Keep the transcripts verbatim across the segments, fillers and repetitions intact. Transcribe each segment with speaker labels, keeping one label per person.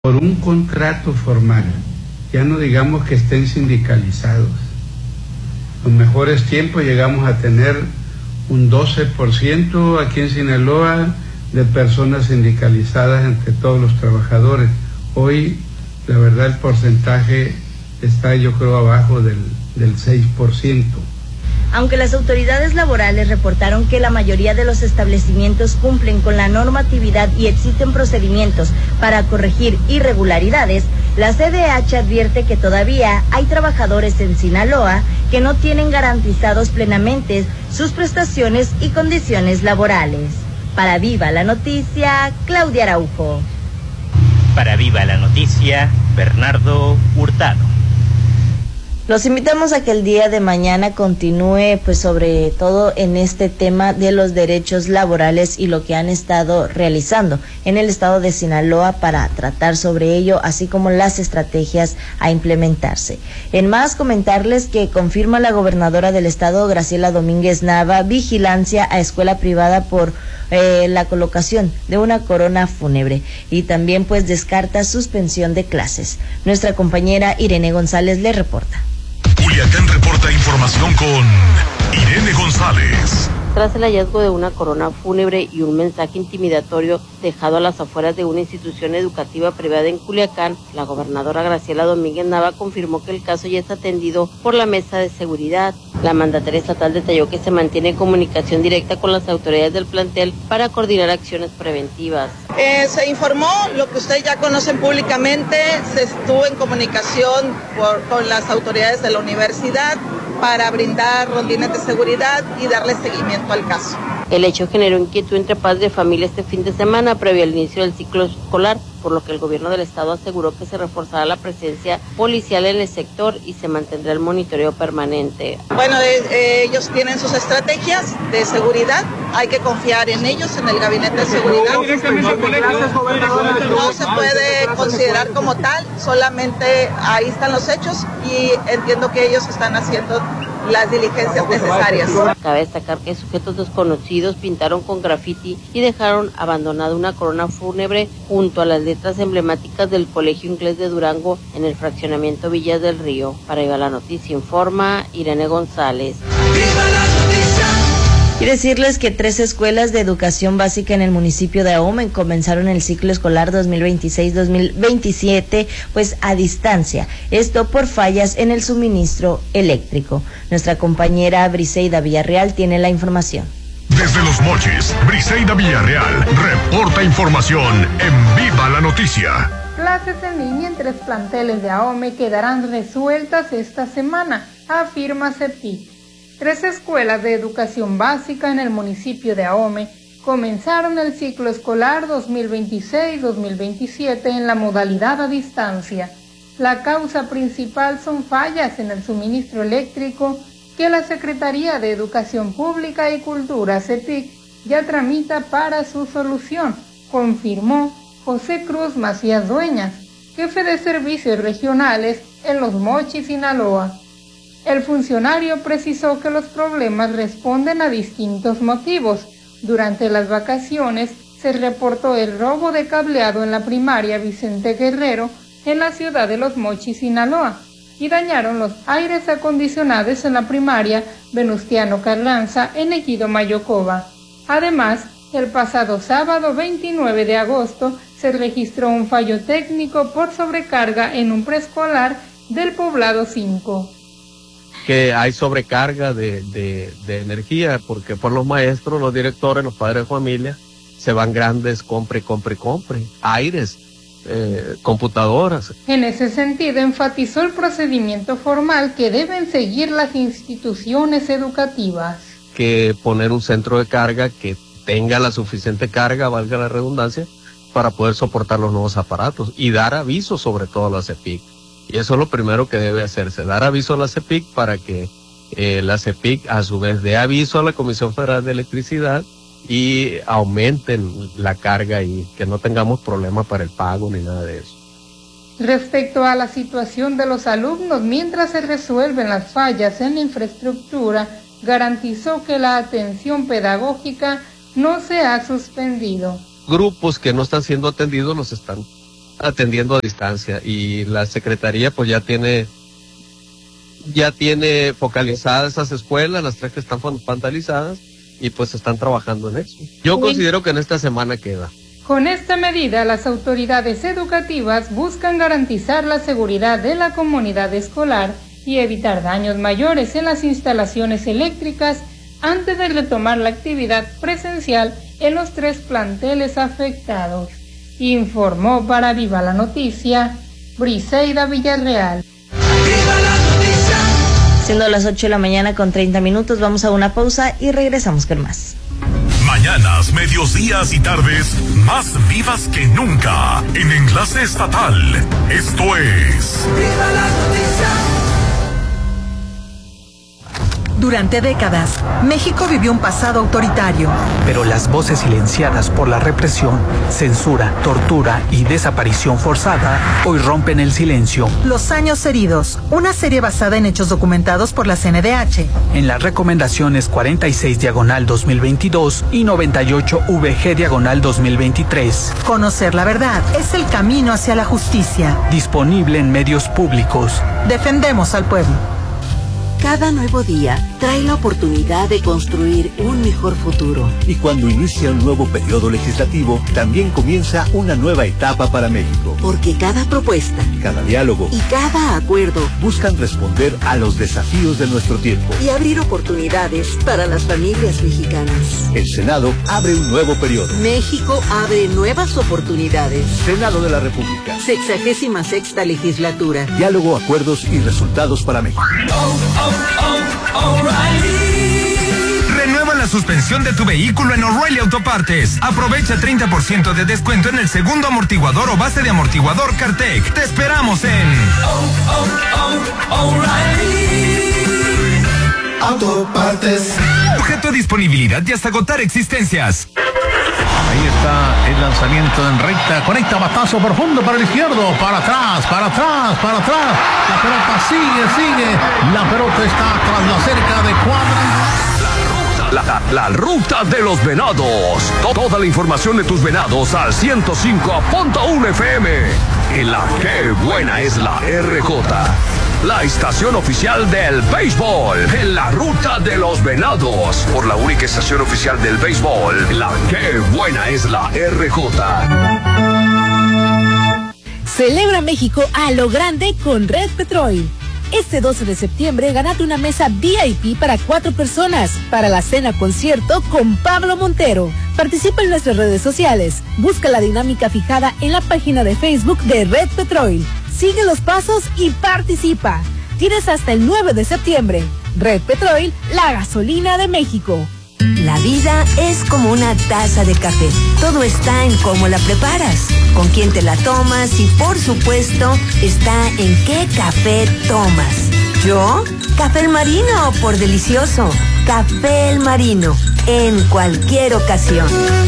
Speaker 1: por un contrato formal, ya no digamos que estén sindicalizados. En los mejores tiempos llegamos a tener un doce por ciento aquí en Sinaloa de personas sindicalizadas entre todos los trabajadores. Hoy, la verdad, el porcentaje está, yo creo, abajo del, del seis por ciento.
Speaker 2: Aunque las autoridades laborales reportaron que la mayoría de los establecimientos cumplen con la normatividad y existen procedimientos para corregir irregularidades, la C D H advierte que todavía hay trabajadores en Sinaloa que no tienen garantizados plenamente sus prestaciones y condiciones laborales. Para Viva la Noticia, Claudia Araujo.
Speaker 3: Para Viva la Noticia, Bernardo Hurtado.
Speaker 2: Los invitamos a que el día de mañana continúe, pues sobre todo en este tema de los derechos laborales y lo que han estado realizando en el estado de Sinaloa para tratar sobre ello, así como las estrategias a implementarse. En más, comentarles que confirma la gobernadora del estado, Graciela Domínguez Nava, vigilancia a escuela privada por eh, la colocación de una corona fúnebre, y también pues descarta suspensión de clases. Nuestra compañera Irene González le reporta.
Speaker 4: Culiacán reporta información con Irene González.
Speaker 5: Tras el hallazgo de una corona fúnebre y un mensaje intimidatorio dejado a las afueras de una institución educativa privada en Culiacán, la gobernadora Graciela Domínguez Nava confirmó que el caso ya está atendido por la mesa de seguridad. La mandataria estatal detalló que se mantiene en comunicación directa con las autoridades del plantel para coordinar acciones preventivas.
Speaker 6: Eh, se informó lo que ustedes ya conocen públicamente, se estuvo en comunicación por, con las autoridades de la universidad para brindar rondines de seguridad y darle seguimiento al caso.
Speaker 5: El hecho generó inquietud entre padres de familia este fin de semana previo al inicio del ciclo escolar, por lo que el gobierno del estado aseguró que se reforzará la presencia policial en el sector y se mantendrá el monitoreo permanente.
Speaker 6: Bueno, eh, eh, ellos tienen sus estrategias de seguridad, hay que confiar en ellos, en el gabinete de seguridad. No se puede considerar como tal, solamente ahí están los hechos y entiendo que ellos están haciendo las diligencias necesarias.
Speaker 5: Cabe destacar que sujetos desconocidos pintaron con grafiti y dejaron abandonada una corona fúnebre junto a las letras emblemáticas del Colegio Inglés de Durango en el fraccionamiento Villas del Río. Para Viva la Noticia informa Irene González.
Speaker 2: ¡Viva la noticia! Y decirles que tres escuelas de educación básica en el municipio de Ahome comenzaron el ciclo escolar dos mil veintiséis dos mil veintisiete, pues a distancia, esto por fallas en el suministro eléctrico. Nuestra compañera Briseida Villarreal tiene la información.
Speaker 4: Desde Los Mochis, Briseida Villarreal reporta información en Viva la Noticia.
Speaker 7: Clases en línea en tres planteles de Ahome quedarán resueltas esta semana, afirma CEPIC. Tres escuelas de educación básica en el municipio de Ahome comenzaron el ciclo escolar dos mil veintiséis dos mil veintisiete en la modalidad a distancia. La causa principal son fallas en el suministro eléctrico que la Secretaría de Educación Pública y Cultura, CEPIC, ya tramita para su solución, confirmó José Cruz Macías Dueñas, jefe de servicios regionales en Los Mochis, Sinaloa. El funcionario precisó que los problemas responden a distintos motivos. Durante las vacaciones se reportó el robo de cableado en la primaria Vicente Guerrero en la ciudad de Los Mochis, Sinaloa, y dañaron los aires acondicionados en la primaria Venustiano Carranza en Ejido Mayocoba. Además, el pasado sábado veintinueve de agosto se registró un fallo técnico por sobrecarga en un preescolar del Poblado cinco.
Speaker 8: Que hay sobrecarga de, de, de energía, porque por los maestros, los directores, los padres de familia, se van grandes, compre, compre, compre, aires, eh, computadoras.
Speaker 7: En ese sentido, enfatizó el procedimiento formal que deben seguir las instituciones educativas.
Speaker 8: Que poner un centro de carga que tenga la suficiente carga, valga la redundancia, para poder soportar los nuevos aparatos y dar aviso sobre todo a la CEPIC. Y eso es lo primero que debe hacerse, dar aviso a la CEPIC para que eh, la CEPIC a su vez dé aviso a la Comisión Federal de Electricidad y aumenten la carga y que no tengamos problemas para el pago ni nada de eso.
Speaker 7: Respecto a la situación de los alumnos mientras se resuelven las fallas en la infraestructura, garantizó que la atención pedagógica no se ha suspendido.
Speaker 8: Grupos que no están siendo atendidos los están atendiendo a distancia, y la Secretaría pues ya tiene ya tiene focalizadas esas escuelas, las tres que están vandalizadas, y pues están trabajando en eso. Yo sí. considero que en esta semana queda.
Speaker 7: Con esta medida, las autoridades educativas buscan garantizar la seguridad de la comunidad escolar y evitar daños mayores en las instalaciones eléctricas antes de retomar la actividad presencial en los tres planteles afectados. Informó para Viva la Noticia, Briseida Villarreal.
Speaker 2: ¡Viva la noticia! Siendo las ocho de la mañana con treinta minutos, vamos a una pausa y regresamos con más.
Speaker 4: Mañanas, medios días y tardes más vivas que nunca en Enlace Estatal. Esto es
Speaker 9: ¡Viva la noticia! Durante décadas, México vivió un pasado autoritario.
Speaker 10: Pero las voces silenciadas por la represión, censura, tortura y desaparición forzada hoy rompen el silencio.
Speaker 9: Los años heridos, una serie basada en hechos documentados por la C N D H.
Speaker 10: En las recomendaciones cuarenta y seis diagonal dos mil veintidós y noventa y ocho V G diagonal dos mil veintitrés.
Speaker 9: Conocer la verdad es el camino hacia la justicia.
Speaker 10: Disponible en medios públicos.
Speaker 9: Defendemos al pueblo.
Speaker 11: Cada nuevo día trae la oportunidad de construir un mejor futuro.
Speaker 12: Y cuando inicia un nuevo periodo legislativo, también comienza una nueva etapa para México.
Speaker 11: Porque cada propuesta,
Speaker 12: cada diálogo
Speaker 11: y cada acuerdo
Speaker 12: buscan responder a los desafíos de nuestro tiempo
Speaker 11: y abrir oportunidades para las familias mexicanas.
Speaker 12: El Senado abre un nuevo periodo.
Speaker 11: México abre nuevas oportunidades.
Speaker 12: Senado de la República.
Speaker 11: Sexagésima sexta legislatura.
Speaker 12: Diálogo, acuerdos y resultados para México.
Speaker 13: Oh, oh. Oh, O'Reilly. Renueva la suspensión de tu vehículo en O'Reilly Autopartes. Aprovecha treinta por ciento de descuento en el segundo amortiguador o base de amortiguador Cartec. Te esperamos en oh, oh, oh, O'Reilly Autopartes. Objeto de disponibilidad y hasta agotar existencias.
Speaker 14: Ahí está el lanzamiento en recta, conecta batazo profundo para el izquierdo, para atrás, para atrás, para atrás. La pelota sigue, sigue. La pelota está tras la cerca de cuadra.
Speaker 4: La, la, la ruta de los venados. Toda la información de tus venados al ciento cinco punto uno F M. En la que buena es la R J. La estación oficial del béisbol, en la ruta de los venados, por la única estación oficial del béisbol, la que buena es la R J.
Speaker 15: Celebra México a lo grande con Red Petrol. Este doce de septiembre, gánate una mesa V I P para cuatro personas para la cena concierto con Pablo Montero. Participa en nuestras redes sociales. Busca la dinámica fijada en la página de Facebook de Red Petrol. Sigue los pasos y participa. Tienes hasta el nueve de septiembre. Red Petrol, la gasolina de México.
Speaker 16: La vida es como una taza de café. Todo está en cómo la preparas, con quién te la tomas y, por supuesto, está en qué café tomas. ¿Yo? Café El Marino, por delicioso. Café El Marino, en cualquier ocasión.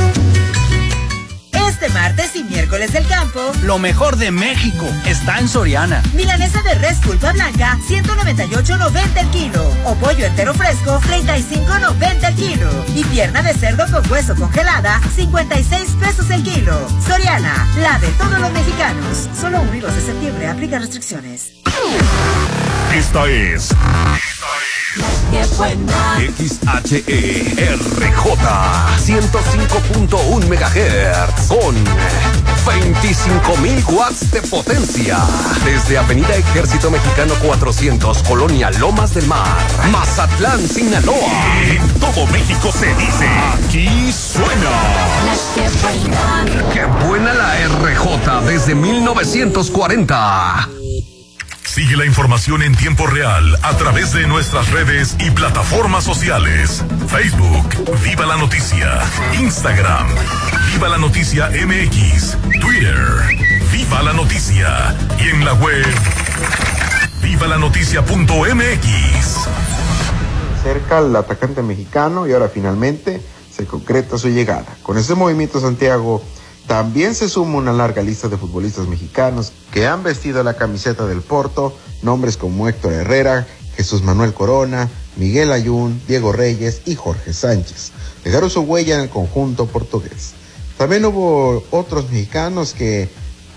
Speaker 17: Este martes y miércoles del campo,
Speaker 18: lo mejor de México está en Soriana.
Speaker 17: Milanesa de res pulpa blanca, ciento noventa y ocho noventa el kilo. O pollo entero fresco, treinta y cinco noventa el kilo. Y pierna de cerdo con hueso congelada, cincuenta y seis pesos el kilo. Soriana, la de todos los mexicanos. Solo uno y dos de septiembre, aplica restricciones.
Speaker 4: Esta es...
Speaker 17: ¡Qué buena!
Speaker 4: X H E R J ciento cinco punto uno megahertz con veinticinco mil watts de potencia. Desde Avenida Ejército Mexicano cuatrocientos, Colonia Lomas del Mar, Mazatlán, Sinaloa. En todo México se dice, aquí suena. La que buena. ¡Qué buena la R J desde mil novecientos cuarenta! Sigue la información en tiempo real a través de nuestras redes y plataformas sociales. Facebook, Viva la Noticia. Instagram, Viva la Noticia M X. Twitter, Viva la Noticia. Y en la web, viva la noticia punto m x.
Speaker 19: Cerca al atacante mexicano y ahora finalmente se concreta su llegada. Con ese movimiento, Santiago, también se suma una larga lista de futbolistas mexicanos que han vestido la camiseta del Porto, nombres como Héctor Herrera, Jesús Manuel Corona, Miguel Ayun, Diego Reyes y Jorge Sánchez. Dejaron su huella en el conjunto portugués. También hubo otros mexicanos que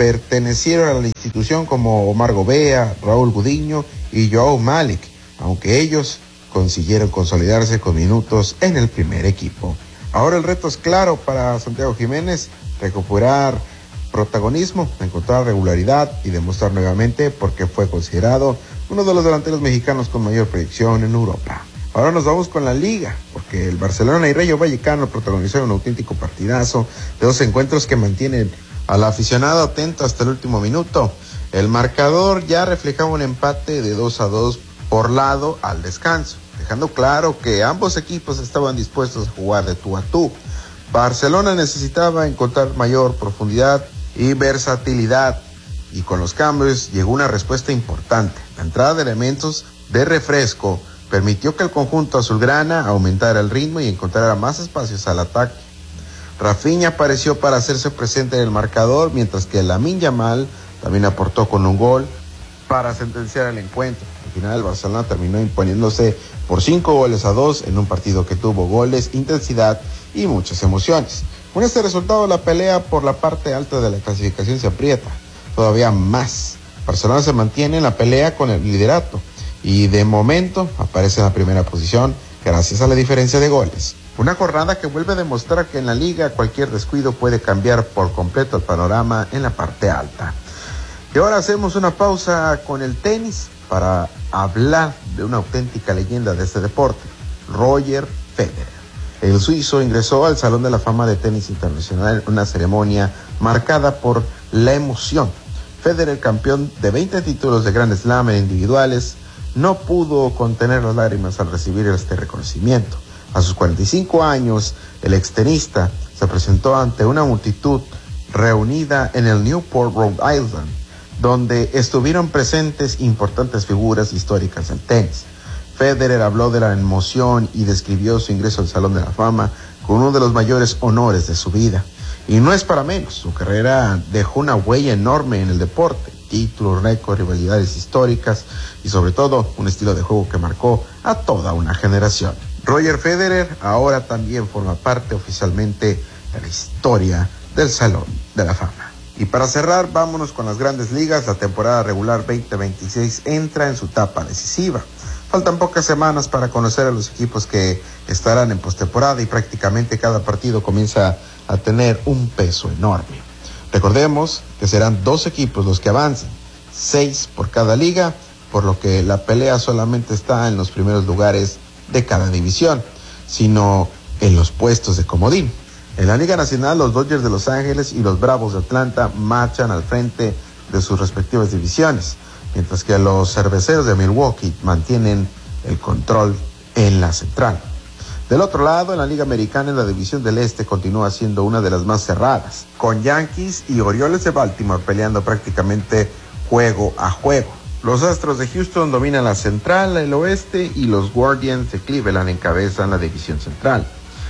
Speaker 19: pertenecieron a la institución como Omar Gobea, Raúl Gudiño y Joao Malik, aunque ellos consiguieron consolidarse con minutos en el primer equipo. Ahora el reto es claro para Santiago Jiménez, recuperar protagonismo, encontrar regularidad y demostrar nuevamente por qué fue considerado uno de los delanteros mexicanos con mayor proyección en Europa. Ahora nos vamos con la Liga, porque el Barcelona y Rayo Vallecano protagonizaron un auténtico partidazo de dos encuentros que mantienen al aficionado atento hasta el último minuto. El marcador ya reflejaba un empate de dos a dos por lado al descanso, dejando claro que ambos equipos estaban dispuestos a jugar de tú a tú. Barcelona necesitaba encontrar mayor profundidad y versatilidad, y con los cambios llegó una respuesta importante. La entrada de elementos de refresco permitió que el conjunto azulgrana aumentara el ritmo y encontrara más espacios al ataque. Rafinha apareció para hacerse presente en el marcador, mientras que Lamine Yamal también aportó con un gol para sentenciar el encuentro. Al final el Barcelona terminó imponiéndose por cinco goles a dos en un partido que tuvo goles, intensidad y muchas emociones. Con este resultado la pelea por la parte alta de la clasificación se aprieta todavía más. Barcelona se mantiene en la pelea con el liderato y de momento aparece en la primera posición gracias a la diferencia de goles. Una jornada que vuelve a demostrar que en la liga cualquier descuido puede cambiar por completo el panorama en la parte alta. Y ahora hacemos una pausa con el tenis para hablar de una auténtica leyenda de este deporte, Roger Federer. El suizo ingresó al Salón de la Fama de Tenis Internacional en una ceremonia marcada por la emoción. Federer, campeón de veinte títulos de Grand Slam en individuales, no pudo contener las lágrimas al recibir este reconocimiento. A sus cuarenta y cinco años, el extenista se presentó ante una multitud reunida en el Newport, Rhode Island, donde estuvieron presentes importantes figuras históricas del tenis. Federer habló de la emoción y describió su ingreso al Salón de la Fama con uno de los mayores honores de su vida. Y no es para menos, su carrera dejó una huella enorme en el deporte, títulos, récords, rivalidades históricas y sobre todo un estilo de juego que marcó a toda una generación. Roger Federer ahora también forma parte oficialmente de la historia del Salón de la Fama. Y para cerrar, vámonos con las grandes ligas. La temporada regular veinte veintiséis entra en su etapa decisiva. Faltan pocas semanas para conocer a los equipos que estarán en postemporada y prácticamente cada partido comienza a tener un peso enorme. Recordemos que serán dos equipos los que avancen, seis por cada liga, por lo que la pelea solamente está en los primeros lugares de cada división, sino en los puestos de comodín. En la Liga Nacional, los Dodgers de Los Ángeles y los Bravos de Atlanta marchan al frente de sus respectivas divisiones, mientras que los Cerveceros de Milwaukee mantienen el control en la central. Del otro lado, en la Liga Americana, la división del Este continúa siendo una de las más cerradas, con Yankees y Orioles de Baltimore peleando prácticamente juego a juego. Los Astros de Houston dominan la central, el oeste, y los Guardians de Cleveland encabezan la división central.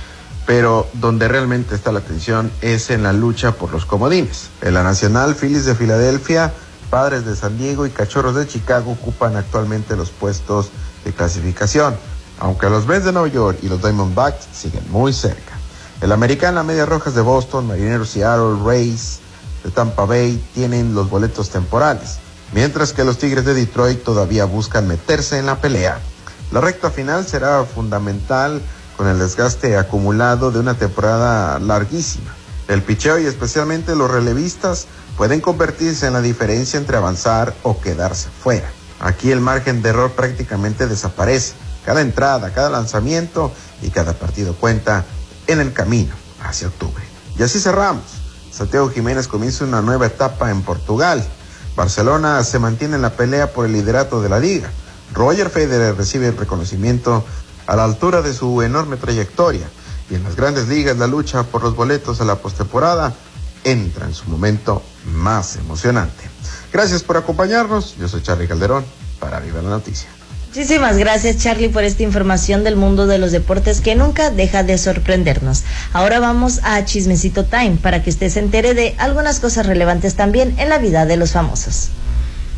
Speaker 19: Pero donde realmente está la atención es en la lucha por los comodines. En la Nacional, Phillies de Filadelfia, Padres de San Diego y Cachorros de Chicago ocupan actualmente los puestos de clasificación, aunque los Mets de Nueva York y los Diamondbacks siguen muy cerca. En la Americana, Medias Rojas de Boston, Marineros Seattle, Rays de Tampa Bay tienen los boletos temporales, mientras que los Tigres de Detroit todavía buscan meterse en la pelea. La recta final será fundamental con el desgaste acumulado de una temporada larguísima. El picheo y especialmente los relevistas pueden convertirse en la diferencia entre avanzar o quedarse fuera. Aquí el margen de error prácticamente desaparece. Cada entrada, cada lanzamiento y cada partido cuenta en el camino hacia octubre. Y así cerramos. Santiago Jiménez comienza una nueva etapa en Portugal. Barcelona se mantiene en la pelea por el liderato de la liga. Roger Federer recibe el reconocimiento a la altura de su enorme trayectoria. Y en las grandes ligas la lucha por los boletos a la postemporada entra en su momento más emocionante. Gracias por acompañarnos. Yo soy Charly Calderón para Viva la Noticia.
Speaker 2: Muchísimas gracias, Charly, por esta información del mundo de los deportes que nunca deja de sorprendernos. Ahora vamos a Chismecito Time para que usted se entere de algunas cosas relevantes también en la vida de los famosos.